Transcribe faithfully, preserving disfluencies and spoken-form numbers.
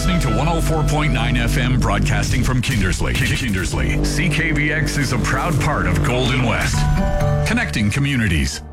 listening to one oh four point nine F M, broadcasting from Kindersley. Kindersley. C K V X is a proud part of Golden West, connecting communities.